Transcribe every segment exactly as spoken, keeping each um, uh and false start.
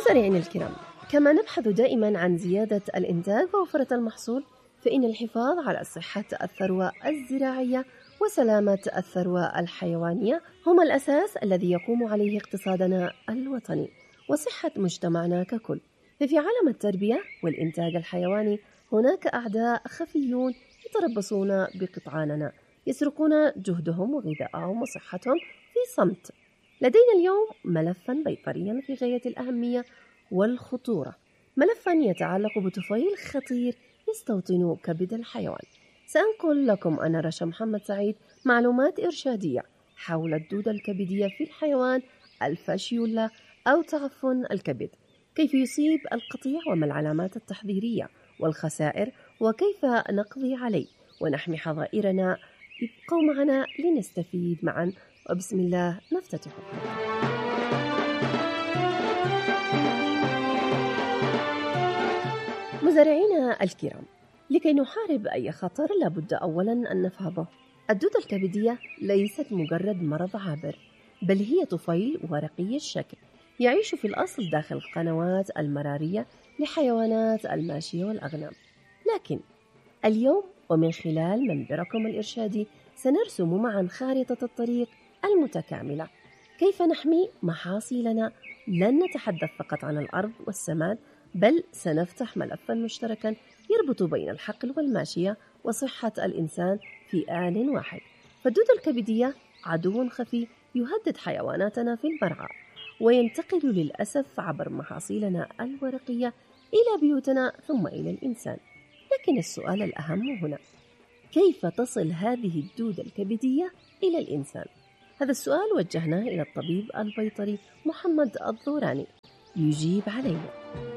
مزارعينا الكرام، كما نبحث دائما عن زيادة الإنتاج ووفرة المحصول، فإن الحفاظ على صحة الثروة الزراعية وسلامة الثروة الحيوانية هما الأساس الذي يقوم عليه اقتصادنا الوطني وصحة مجتمعنا ككل. ففي عالم التربية والإنتاج الحيواني هناك أعداء خفيون يتربصون بقطعاننا، يسرقون جهدهم وغذاءهم وصحتهم في صمت. لدينا اليوم ملفا بيطريا في غاية الأهمية والخطورة، ملفا يتعلق بطفيل خطير يستوطن كبد الحيوان. سأنقل لكم أنا رشا محمد سعيد معلومات إرشادية حول الدودة الكبدية في الحيوان الفاشيولا أو تعفن الكبد، كيف يصيب القطيع وما العلامات التحذيرية والخسائر وكيف نقضي عليه ونحمي حظائرنا. ابقوا معنا لنستفيد معا، وبسم الله نفتتح الحلقة. مزارعينا الكرام، لكي نحارب أي خطر لابد أولا أن نفهمه. الدودة الكبدية ليست مجرد مرض عابر، بل هي طفيل ورقي الشكل يعيش في الأصل داخل القنوات المرارية لحيوانات الماشية والأغنام. لكن اليوم ومن خلال منبركم الإرشادي سنرسم معا خارطة الطريق المتكاملة، كيف نحمي محاصيلنا. لن نتحدث فقط عن الأرض والسماد، بل سنفتح ملفا مشتركا يربط بين الحقل والماشية وصحة الإنسان في آن واحد. فالدودة الكبدية عدو خفي يهدد حيواناتنا في المرعى، وينتقل للأسف عبر محاصيلنا الورقية إلى بيوتنا ثم إلى الإنسان. لكن السؤال الأهم هنا، كيف تصل هذه الدودة الكبدية إلى الإنسان؟ هذا السؤال وجهناه إلى الطبيب البيطري محمد الظوراني ليجيب علينا.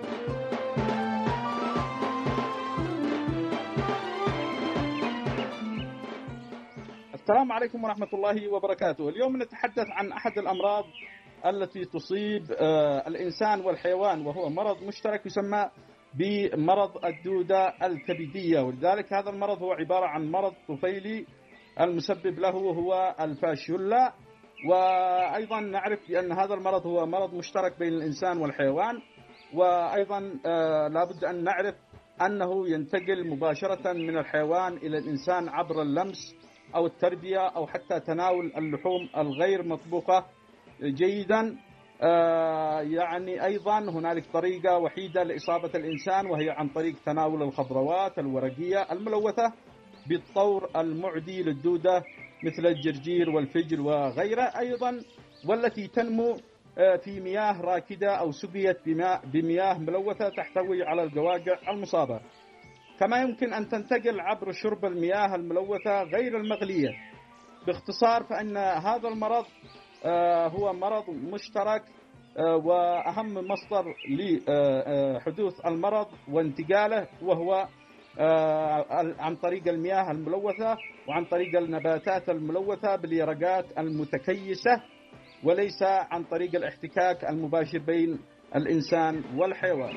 السلام عليكم ورحمة الله وبركاته. اليوم نتحدث عن أحد الأمراض التي تصيب الإنسان والحيوان، وهو مرض مشترك يسمى بمرض الدودة الكبدية. ولذلك هذا المرض هو عبارة عن مرض طفيلي المسبب له هو الفاشيولا. وأيضا نعرف بأن هذا المرض هو مرض مشترك بين الإنسان والحيوان، وأيضا لابد أن نعرف أنه ينتقل مباشرة من الحيوان إلى الإنسان عبر اللمس أو التربية أو حتى تناول اللحوم الغير مطبوخة جيدا. آه يعني أيضا هنالك طريقة وحيدة لإصابة الإنسان، وهي عن طريق تناول الخضروات الورقية الملوثة بالطور المعدي للدودة مثل الجرجير والفجل وغيرها أيضا، والتي تنمو آه في مياه راكدة أو سقيت بمياه ملوثة تحتوي على القواقع المصابة. كما يمكن أن تنتقل عبر شرب المياه الملوثة غير المغلية. باختصار فإن هذا المرض هو مرض مشترك، وأهم مصدر لحدوث المرض وانتقاله وهو عن طريق المياه الملوثة وعن طريق النباتات الملوثة باليرقات المتكيسة، وليس عن طريق الاحتكاك المباشر بين الإنسان والحيوان.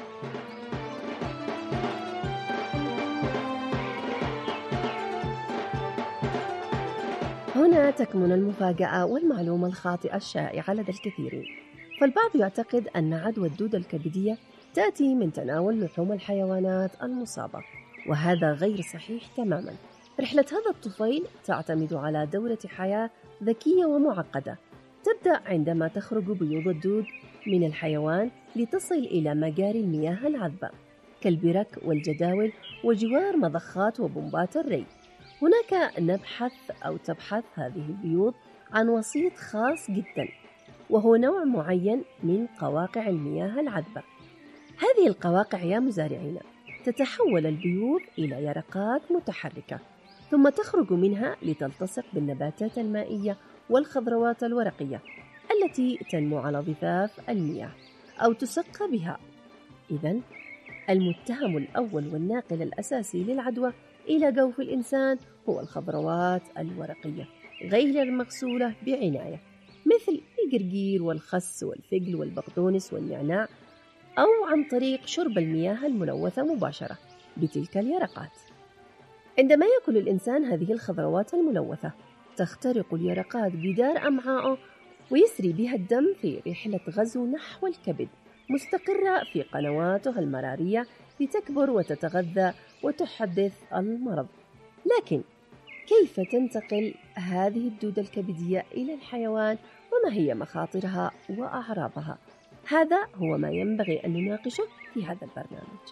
هنا تكمن المفاجأة والمعلومة الخاطئة الشائعة لدى الكثيرين. فالبعض يعتقد أن عدوى الدودة الكبدية تأتي من تناول لحوم الحيوانات المصابة، وهذا غير صحيح تماما. رحلة هذا الطفيل تعتمد على دورة حياة ذكية ومعقدة، تبدأ عندما تخرج بيوض الدود من الحيوان لتصل إلى مجاري المياه العذبة كالبرك والجداول وجوار مضخات وبومبات الري. هناك نبحث أو تبحث هذه البيوض عن وسيط خاص جدا، وهو نوع معين من قواقع المياه العذبة. هذه القواقع يا مزارعينا تتحول البيوض إلى يرقات متحركة، ثم تخرج منها لتلتصق بالنباتات المائية والخضروات الورقية التي تنمو على ضفاف المياه أو تسقى بها. إذن المتهم الأول والناقل الأساسي للعدوى إلى جوف الإنسان هو الخضروات الورقية غير المغسولة بعناية، مثل الجرجير والخس والفجل والبقدونس والنعناع، أو عن طريق شرب المياه الملوثة مباشرة بتلك اليرقات. عندما يأكل الإنسان هذه الخضروات الملوثة تخترق اليرقات جدار أمعائه ويسري بها الدم في رحلة غزو نحو الكبد مستقرة في قنواتها المرارية لتكبر وتتغذى وتحدث المرض. لكن كيف تنتقل هذه الدودة الكبدية إلى الحيوان وما هي مخاطرها وأعراضها؟ هذا هو ما ينبغي أن نناقشه في هذا البرنامج.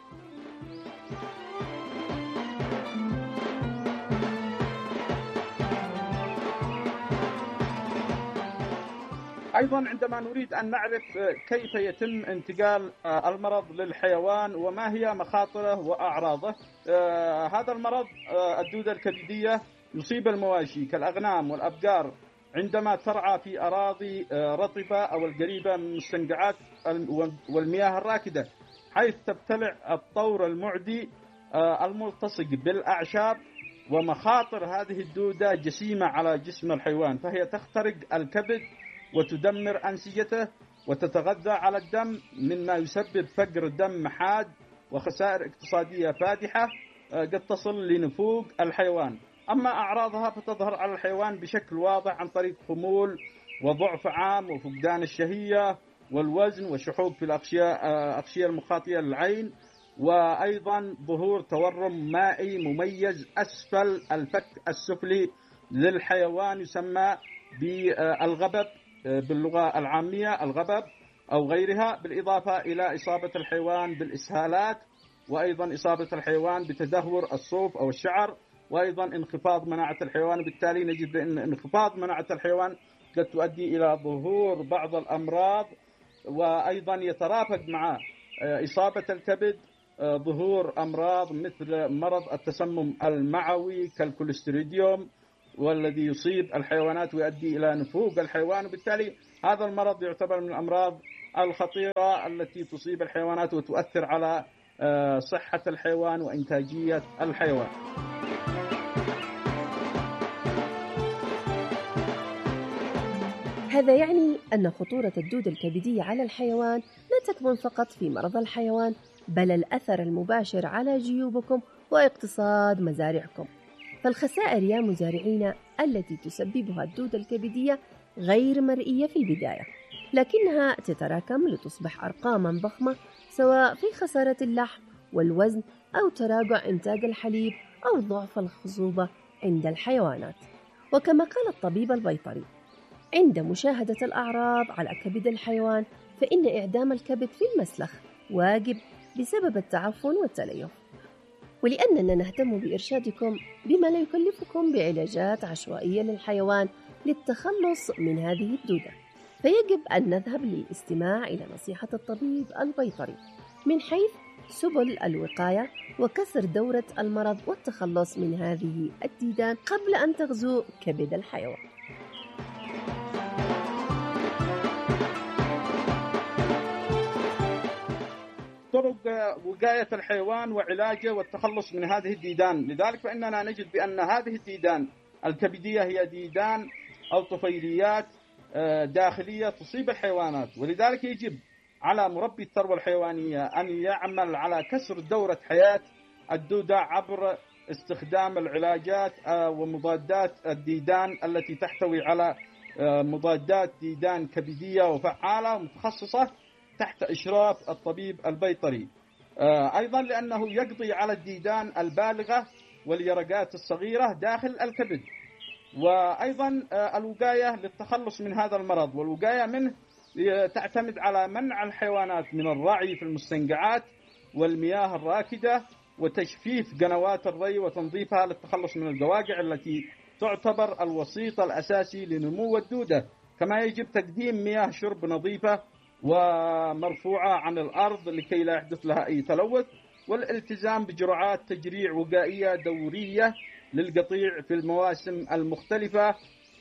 أيضا عندما نريد أن نعرف كيف يتم انتقال المرض للحيوان وما هي مخاطره وأعراضه، هذا المرض الدودة الكبدية يصيب المواشي كالأغنام والأبقار عندما ترعى في أراضي رطبة أو القريبة من المستنقعات والمياه الراكدة، حيث تبتلع الطور المعدي الملتصق بالأعشاب. ومخاطر هذه الدودة جسيمة على جسم الحيوان، فهي تخترق الكبد وتدمر أنسجته وتتغذى على الدم، مما يسبب فقر دم حاد وخسائر اقتصادية فادحة قد تصل لنفوق الحيوان. أما أعراضها فتظهر على الحيوان بشكل واضح عن طريق خمول وضعف عام وفقدان الشهية والوزن وشحوب في الأغشية المخاطية للعين، وأيضا ظهور تورم مائي مميز أسفل الفك السفلي للحيوان يسمى بالغبب باللغة العامية الغبب أو غيرها، بالإضافة إلى إصابة الحيوان بالإسهالات، وأيضا إصابة الحيوان بتدهور الصوف أو الشعر، وأيضا انخفاض مناعة الحيوان. وبالتالي نجد أن انخفاض مناعة الحيوان قد تؤدي إلى ظهور بعض الأمراض، وأيضا يترافق مع إصابة الكبد ظهور أمراض مثل مرض التسمم المعوي كالكوليستريديوم، والذي يصيب الحيوانات ويؤدي إلى نفوق الحيوان. وبالتالي هذا المرض يعتبر من الأمراض الخطيرة التي تصيب الحيوانات وتؤثر على صحة الحيوان وإنتاجية الحيوان. هذا يعني أن خطورة الدودة الكبدية على الحيوان لا تكمن فقط في مرض الحيوان، بل الأثر المباشر على جيوبكم واقتصاد مزارعكم. فالخسائر يا مزارعين التي تسببها الدودة الكبدية غير مرئية في البداية، لكنها تتراكم لتصبح أرقاما ضخمة، سواء في خسارة اللحم والوزن أو تراجع إنتاج الحليب أو ضعف الخصوبة عند الحيوانات. وكما قال الطبيب البيطري: عند مشاهدة الأعراض على كبد الحيوان فإن إعدام الكبد في المسلخ واجب بسبب التعفن والتليف. ولأننا نهتم بإرشادكم بما لا يكلفكم بعلاجات عشوائية للحيوان للتخلص من هذه الدودة، فيجب أن نذهب للاستماع إلى نصيحة الطبيب البيطري من حيث سبل الوقاية وكسر دورة المرض والتخلص من هذه الديدان قبل أن تغزو كبد الحيوان. طرق وقاية الحيوان وعلاجه والتخلص من هذه الديدان. لذلك فإننا نجد بأن هذه الديدان الكبدية هي ديدان أو طفيليات داخلية تصيب الحيوانات، ولذلك يجب على مربي الثروة الحيوانية أن يعمل على كسر دورة حياة الدودة عبر استخدام العلاجات ومضادات الديدان التي تحتوي على مضادات ديدان كبدية وفعالة ومتخصصة تحت إشراف الطبيب البيطري. أيضا لأنه يقضي على الديدان البالغة واليرقات الصغيرة داخل الكبد. وأيضا الوقاية للتخلص من هذا المرض والوقاية منه تعتمد على منع الحيوانات من الرعي في المستنقعات والمياه الراكدة وتجفيف قنوات الري وتنظيفها للتخلص من القواقع التي تعتبر الوسيط الأساسي لنمو الدودة. كما يجب تقديم مياه شرب نظيفة ومرفوعة عن الأرض لكي لا يحدث لها أي تلوث، والالتزام بجرعات تجريع وقائية دورية للقطيع في المواسم المختلفة.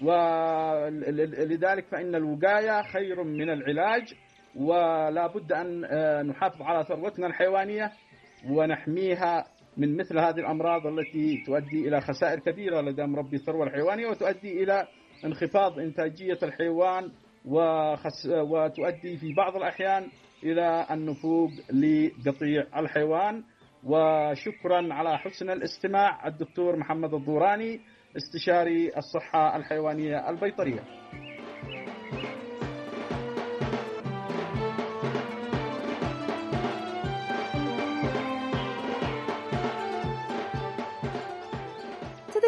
ولذلك فإن الوقاية خير من العلاج، ولا بد أن نحافظ على ثروتنا الحيوانية ونحميها من مثل هذه الأمراض التي تؤدي إلى خسائر كبيرة لدى مربي الثروة الحيوانية وتؤدي إلى انخفاض إنتاجية الحيوان وخس وتؤدي في بعض الأحيان إلى النفوذ لقطيع الحيوان. وشكرا على حسن الاستماع الدكتور محمد الضوراني استشاري الصحة الحيوانية البيطرية.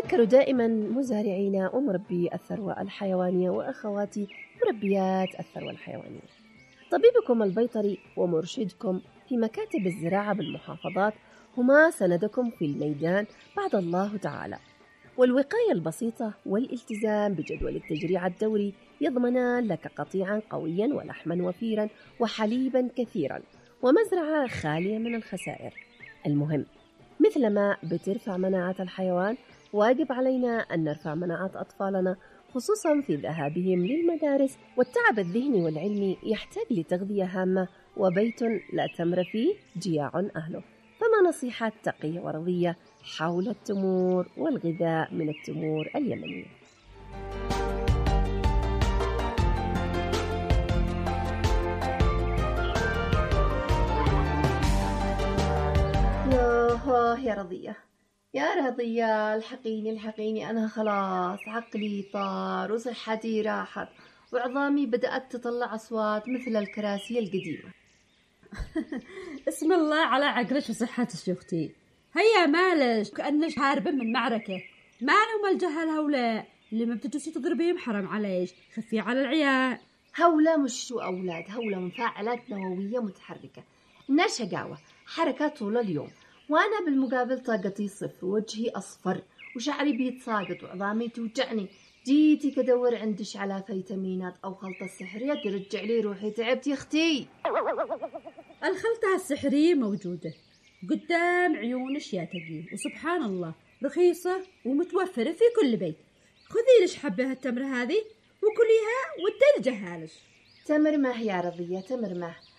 تذكروا دائما مزارعين ومربي الثروة الحيوانية وأخواتي مربيات الثروة الحيوانية. طبيبكم البيطري ومرشدكم في مكاتب الزراعة بالمحافظات هما سندكم في الميدان بعد الله تعالى، والوقاية البسيطة والالتزام بجدول التجريع الدوري يضمنان لك قطيعا قويا ولحما وفيرا وحليبا كثيرا ومزرعة خالية من الخسائر. المهم مثلما بترفع مناعة الحيوان واجب علينا أن نرفع مناعة أطفالنا، خصوصا في ذهابهم للمدارس، والتعب الذهني والعلمي يحتاج لتغذية هامة، وبيت لا تمر فيه جياع أهله. فما نصيحة تقية ورضية حول التمور والغذاء من التمور اليمنية. يا يا رضية يا رضية الحقيني الحقيني، أنا خلاص عقلي طار وصحتي راحت وعظامي بدأت تطلع أصوات مثل الكراسي القديمة. اسم الله على عقلش وصحتك يا أختي. هيا مالش كأنش هاربة من معركة. ما لهم الجهل هؤلاء اللي ما بتجلسي تضربيهم حرام عليش، خفي على العيال. هؤلاء مش أولاد، هؤلاء مفاعلات نووية متحركة، إنها شقاوة حركات طول اليوم، وأنا بالمقابل طاقتي صفر، وجهي أصفر وشعري بيتساقط وعظامي توجعني. جيتي كدور عندش على فيتامينات أو خلطة سحرية ترجع لي روحي، تعبت يا أختي. الخلطة السحرية موجودة قدام عيونش يا تقي، وسبحان الله رخيصة ومتوفرة في كل بيت. خذي لش حبة هالتمر هذه وكليها والتلجة هالش. تمر ماه يا رضية، تمر ماه،